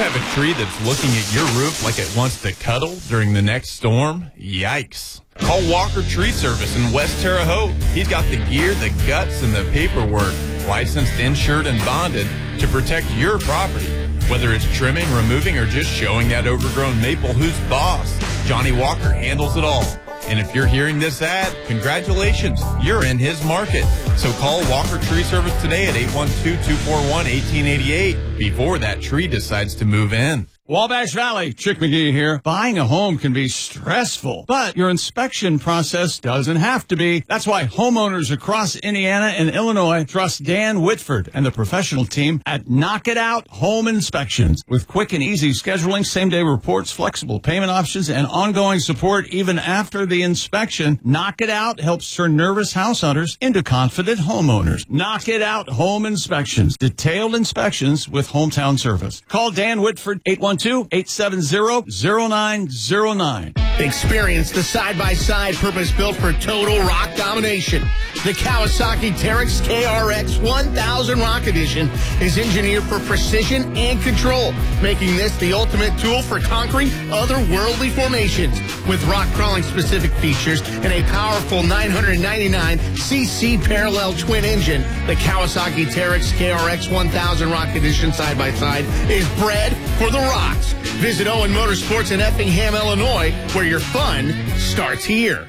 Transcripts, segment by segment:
have a tree that's looking at your roof like it wants to cuddle during the next storm? Yikes. Call Walker Tree Service in West Terre Haute. He's got the gear, the guts, and the paperwork, licensed, insured, and bonded to protect your property. Whether it's trimming, removing, or just showing that overgrown maple who's boss, Johnny Walker handles it all. And if you're hearing this ad, congratulations, you're in his market. So call Walker Tree Service today at 812-241-1888 before that tree decides to move in. Wabash Valley, Chick McGee here. Buying a home can be stressful, but your inspection process doesn't have to be. That's why homeowners across Indiana and Illinois trust Dan Whitford and the professional team at Knock It Out Home Inspections. With quick and easy scheduling, same-day reports, flexible payment options, and ongoing support even after the inspection, Knock It Out helps turn nervous house hunters into confident homeowners. Knock It Out Home Inspections. Detailed inspections with hometown service. Call Dan Whitford, 812-870-0909. Experience the side-by-side purpose-built for total rock domination. The Kawasaki Teryx KRX 1000 Rock Edition is engineered for precision and control, making this the ultimate tool for conquering otherworldly formations. With rock-crawling specific features and a powerful 999cc parallel twin engine, the Kawasaki Teryx KRX 1000 Rock Edition side-by-side is bred for the rocks. Visit Owen Motorsports in Effingham, Illinois, where your fun starts here.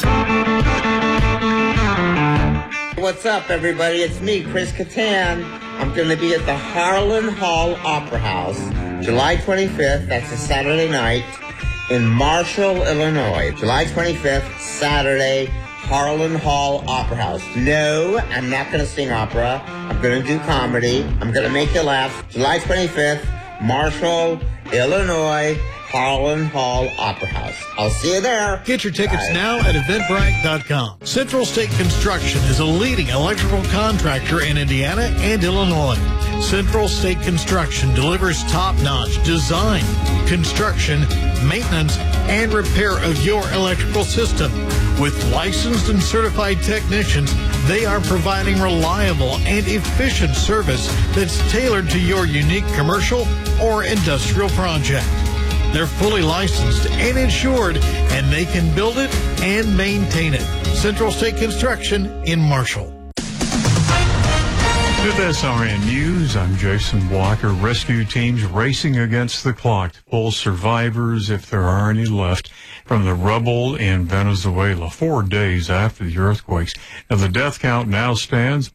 What's up, everybody? It's me, Chris Kattan. I'm going to be at the Harlan Hall Opera House, July 25th. That's a Saturday night in Marshall, Illinois. July 25th, Saturday, Harlan Hall Opera House. No, I'm not going to sing opera. I'm going to do comedy. I'm going to make you laugh. July 25th, Marshall, Illinois, Harlan Hall Opera House. I'll see you there. Get your tickets now at Eventbrite.com. Central State Construction is a leading electrical contractor in Indiana and Illinois. Central State Construction delivers top-notch design, construction, maintenance, and repair of your electrical system. With licensed and certified technicians, they are providing reliable and efficient service that's tailored to your unique commercial or industrial project. They're fully licensed and insured, and they can build it and maintain it. Central State Construction in Marshall. With SRN News, I'm Jason Walker. Rescue teams racing against the clock to pull survivors, if there are any left, from the rubble in Venezuela 4 days after the earthquakes. Now, the death count now stands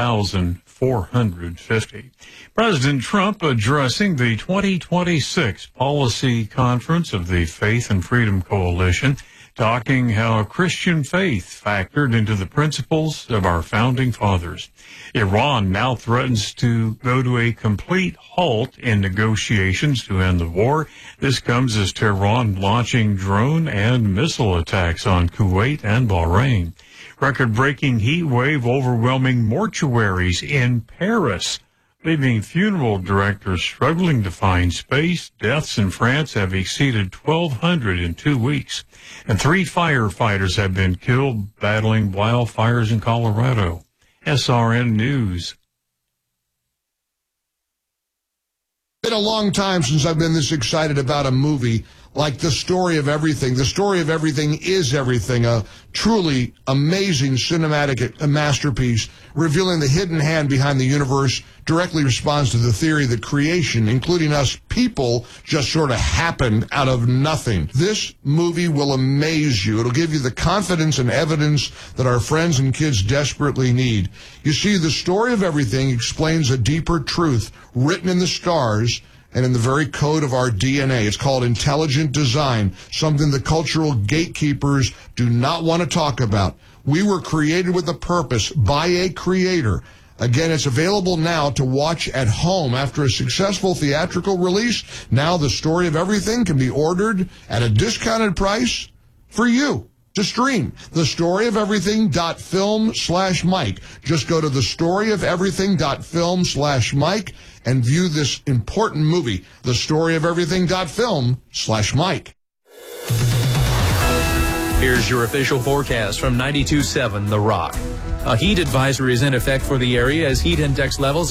1,450. President Trump addressing the 2026 policy conference of the Faith and Freedom Coalition, talking how Christian faith factored into the principles of our founding fathers. Iran now threatens to go to a complete halt in negotiations to end the war. This comes as Tehran launching drone and missile attacks on Kuwait and Bahrain. Record-breaking heat wave overwhelming mortuaries in Paris, leaving funeral directors struggling to find space. Deaths in France have exceeded 1,200 in 2 weeks. And 3 firefighters have been killed battling wildfires in Colorado. SRN News. It's been a long time since I've been this excited about a movie like The Story of Everything. The Story of Everything is Everything, a truly amazing cinematic masterpiece revealing the hidden hand behind the universe, directly responds to the theory that creation, including us people, just sort of happened out of nothing. This movie will amaze you. It'll give you the confidence and evidence that our friends and kids desperately need. You see, The Story of Everything explains a deeper truth written in the stars and in the very code of our DNA. It's called intelligent design, something the cultural gatekeepers do not want to talk about. We were created with a purpose by a creator. Again, it's available now to watch at home. After a successful theatrical release, now The Story of Everything can be ordered at a discounted price for you to stream. TheStoryOfEverything.film/Mike. Just go to TheStoryOfEverything.film/Mike and view this important movie, TheStoryOfEverything.film/Mike. Here's your official forecast from 92.7 The Rock. A heat advisory is in effect for the area as heat index levels